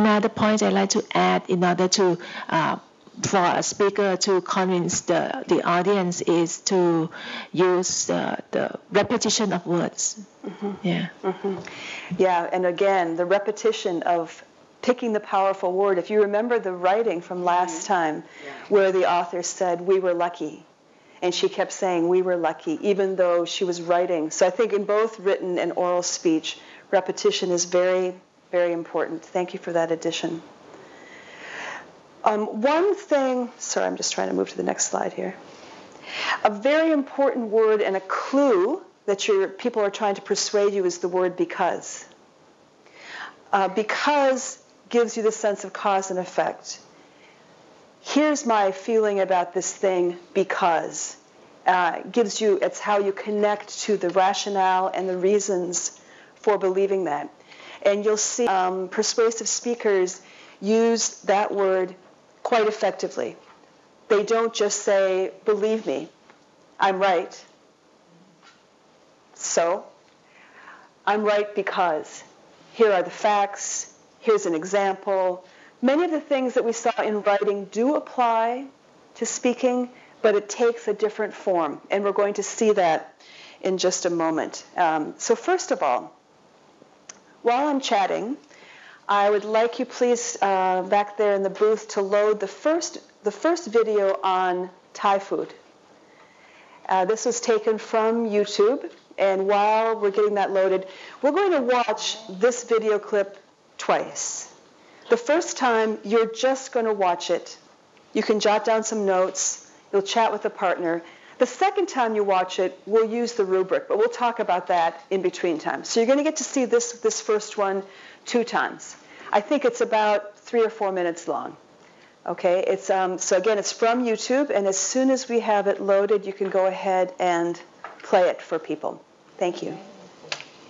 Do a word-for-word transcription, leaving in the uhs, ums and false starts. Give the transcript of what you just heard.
another point I'd like to add in order to uh, for a speaker to convince the, the audience is to use uh, the repetition of words. Mm-hmm. Yeah. Mm-hmm. Yeah, and again, the repetition of picking the powerful word. If you remember the writing from last time, yeah, where the author said, we were lucky. And she kept saying, we were lucky, even though she was writing. So I think in both written and oral speech, repetition is very, very important. Thank you for that addition. Um, one thing, sorry, I'm just trying to move to the next slide here. A very important word and a clue that your people are trying to persuade you is the word because. Uh, because gives you the sense of cause and effect. Here's my feeling about this thing because. Uh, gives you, it's how you connect to the rationale and the reasons for believing that. And you'll see um, persuasive speakers use that word quite effectively. They don't just say, believe me, I'm right. So, I'm right because here are the facts, here's an example. Many of the things that we saw in writing do apply to speaking, but it takes a different form, and we're going to see that in just a moment. Um, so first of all, while I'm chatting, I would like you please, uh, back there in the booth, to load the first, the first video on Thai food. Uh, this was taken from YouTube, and while we're getting that loaded, we're going to watch this video clip twice. The first time, you're just going to watch it. You can jot down some notes. You'll chat with a partner. The second time you watch it, we'll use the rubric, but we'll talk about that in between times. So you're going to get to see this, this first one two times. I think it's about three or four minutes long. Okay, it's, um, so again, it's from YouTube, and as soon as we have it loaded, you can go ahead and play it for people. Thank you.